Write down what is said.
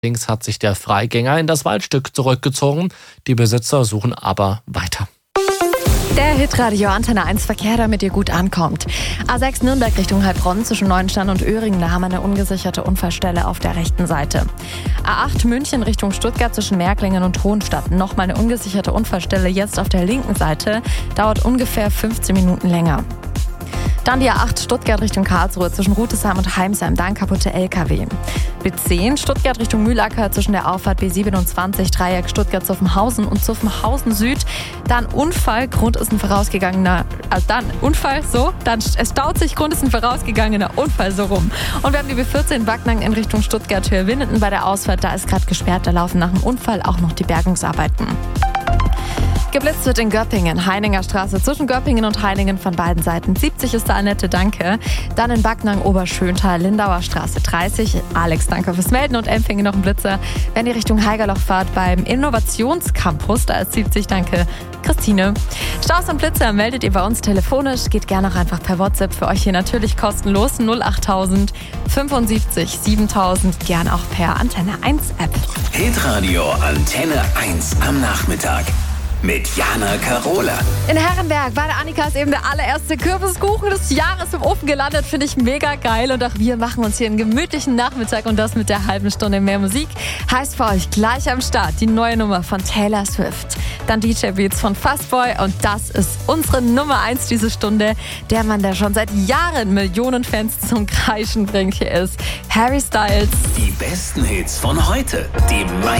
Allerdings hat sich der Freigänger in das Waldstück zurückgezogen. Die Besitzer suchen aber weiter. Der Hitradio Antenne 1 Verkehr, damit ihr gut ankommt. A6 Nürnberg Richtung Heilbronn zwischen Neuenstein und Öhringen, da haben wir eine ungesicherte Unfallstelle auf der rechten Seite. A8 München Richtung Stuttgart zwischen Märklingen und Hohenstadt, nochmal eine ungesicherte Unfallstelle jetzt auf der linken Seite, dauert ungefähr 15 Minuten länger. Dann die A8 Stuttgart Richtung Karlsruhe zwischen Rütesheim und Heimsheim, da ein kaputter LKW. B10 Stuttgart Richtung Mühlacker zwischen der Auffahrt B27, Dreieck Stuttgart-Zuffenhausen und Zuffenhausen Süd. Dann Unfall, Grund ist ein vorausgegangener, es staut sich, Grund ist ein vorausgegangener Unfall so rum. Und wir haben die B14 Backnang in Richtung Stuttgart-Höhe-Winnenden bei der Ausfahrt, da ist gerade gesperrt, da laufen nach dem Unfall auch noch die Bergungsarbeiten. Geblitzt wird in Göppingen, Heininger Straße zwischen Göppingen und Heiningen von beiden Seiten. 70 ist da Annette, danke. Dann in Backnang, Oberschöntal, Lindauer Straße 30. Alex, danke fürs Melden und Empfingen noch ein Blitzer. Wenn ihr Richtung Haigerloch fahrt beim Innovationscampus, da ist 70, danke. Christine. Staus und Blitzer meldet ihr bei uns telefonisch. Geht gerne auch einfach per WhatsApp. Für euch hier natürlich kostenlos 08000 75 7000. Gern auch per Antenne 1 App. Hitradio Antenne 1 am Nachmittag. Mit Jana Karola. In Herrenberg bei der Annika ist eben der allererste Kürbiskuchen des Jahres im Ofen gelandet. Finde ich mega geil. Und auch wir machen uns hier einen gemütlichen Nachmittag und das mit der halben Stunde mehr Musik. Heißt für euch gleich am Start die neue Nummer von Taylor Swift. Dann DJ Beats von Fastboy und das ist unsere Nummer 1 diese Stunde. Der Mann, der schon seit Jahren Millionen Fans zum Kreischen bringt, hier ist Harry Styles. Die besten Hits von heute. Die